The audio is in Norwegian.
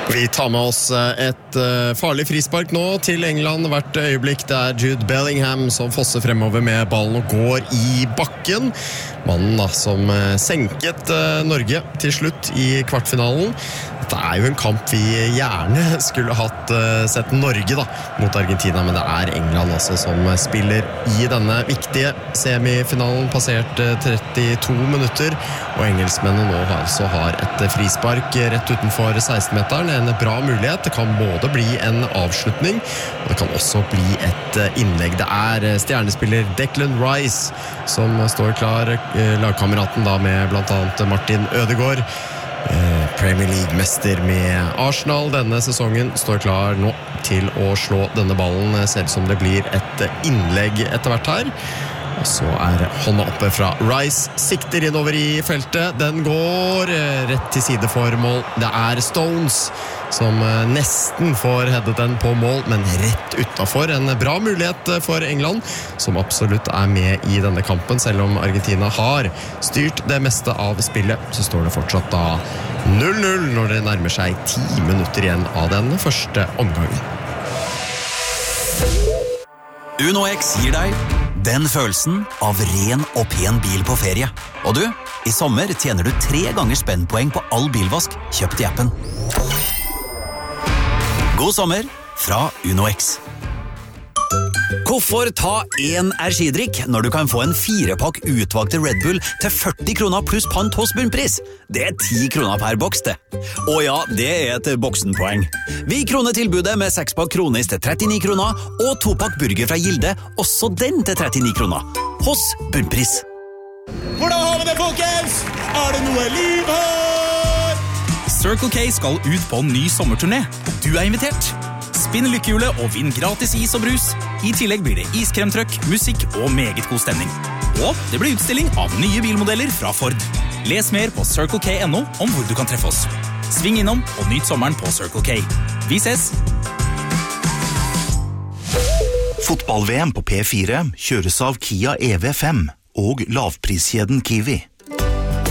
Vi tar med oss et farlig frispark nå til England hvert øyeblikk. Det Jude Bellingham som fosser fremover med ballen og går i bakken. Mannen da, som senket Norge til slutt i kvartfinalen. Dette jo en kamp vi gjerne skulle sett Norge da, mot Argentina, men det England altså, som spiller i denne viktige semifinalen. Passert 32 minutter, og engelskmennene nå altså har et frispark rett utenfor 16-meteren. En bra mulighet. Det kan både bli en avslutning, og det kan også bli et innlegg. Det stjernespiller Declan Rice som står klar, lagkameraten da med blant annet Martin Ødegaard. Premier League-mester med Arsenal denne sesongen står klar nå til å slå denne ballen. Ser ut som det blir et innlegg etter hvert her. Og så hånda oppe fra Rice, sikter innover i feltet. Den går rett til side for mål. Det Stones som nesten får headet den på mål, men rett utenfor. En bra mulighet for England, som absolutt med i denne kampen. Selv om Argentina har styrt det meste av spillet, så står det fortsatt da 0-0 når det nærmer seg 10 minutter igjen av den første omgangen. UnoX gir deg den følelsen av ren og pen bil på ferie. Og du, i sommer tjener du 3 ganger spennpoeng på all bilvask kjøpt i appen. God sommer fra UnoX. Hvorfor ta en energidrikk når du kan få en 4-pakk utvalgte Red Bull til 40 kroner pluss pant hos bunnpris? Det 10 kroner per boks, det. Og ja, det et boksenpoeng. Vi kroner tilbudet med 6-pakk kronis til 39 kroner, og 2-pakk burger fra Gilde, også den til 39 kroner. Hos bunnpris. Hvordan har vi det, folkens? Det noe liv her? Circle K skal ut på en ny sommerturné, og du invitert. Spinn lykkehjulet og vinn gratis is og brus. I tillegg blir det iskremtrøkk, musikk og meget god stemning. Og det blir utstilling av nye bilmodeller fra Ford. Les mer på CircleK.no om hvor du kan treffe oss. Sving innom og nyt sommeren på Circle K. Vi ses! Fotball-VM på P4 kjøres av Kia EV5 og lavpriskjeden Kiwi.